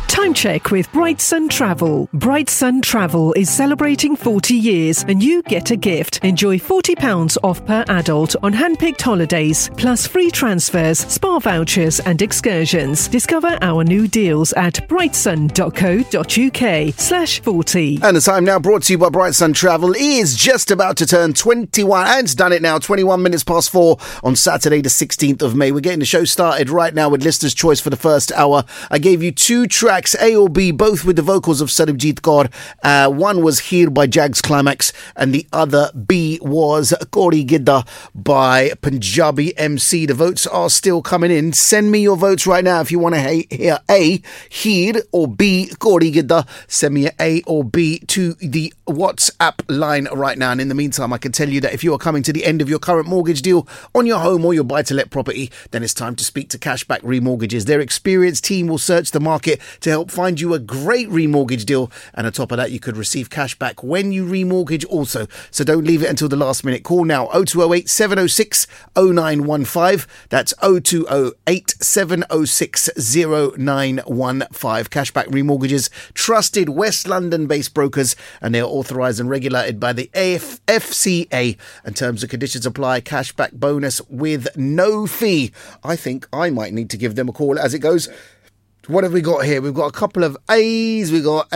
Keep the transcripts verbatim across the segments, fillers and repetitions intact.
Time check with Bright Sun Travel. Bright Sun Travel is celebrating forty years and you get a gift. Enjoy forty pounds off per adult on hand-picked holidays, plus free transfers, spa vouchers and excursions. Discover our new deals at brightsun.co.uk slash 40. And the time now brought to you by Bright Sun Travel is just about to turn twenty-one, and it's done it now, twenty-one minutes past four on Saturday the sixteenth of May. We're getting the show started right now with Listener's Choice for the first hour. I gave you two tracks, A or B, both with the vocals of Sarabjit Kaur. Uh, one was Heer by Jags Climax, and the other B was Kori Gidda by Punjabi M C. The votes are still coming in. Send me your votes right now if you want to hear A, Heer, or B, Kori Gidda. Send me an A or B to the WhatsApp line right now. And in the meantime, I can tell you that if you are coming to the end of your current mortgage deal on your home or your buy-to-let property, then it's time to speak to Cashback Remortgages. Their experienced team will search the market to help find you a great remortgage deal, and on top of that you could receive cash back when you remortgage also. So don't leave it until the last minute. Call now oh two oh eight, seven oh six, oh nine one five. That's oh two oh eight, seven oh six, oh nine one five. Cashback Remortgages, trusted West London based brokers, and they are authorised and regulated by the F C A, and terms and conditions apply. Cashback bonus with no fee. I think I might need to give them a call as it goes. What have we got here? We've got a couple of A's. We've got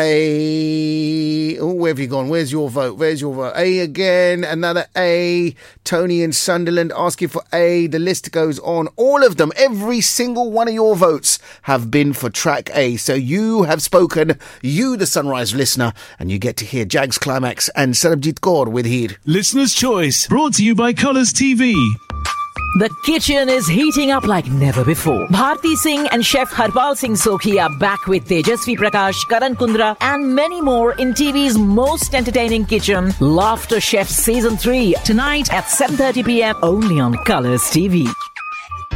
A. Oh, where have you gone? Where's your vote? Where's your vote? A again. Another A. Tony in Sunderland asking for A. The list goes on. All of them, every single one of your votes have been for track A. So you have spoken, you the Sunrise listener, and you get to hear Jags Climax and Sarabjit Kaur with Heer. Listener's Choice, brought to you by Colours T V. The kitchen is heating up like never before. Bharti Singh and Chef Harpal Singh Sokhi are back with Tejasvi Prakash, Karan Kundra and many more in T V's most entertaining kitchen, Laughter Chef Season three, tonight at seven thirty p.m. only on Colours T V.